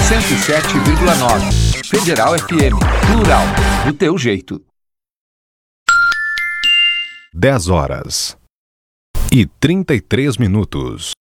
107,9. Federal FM, plural, do teu jeito. 10 horas e 33 minutos.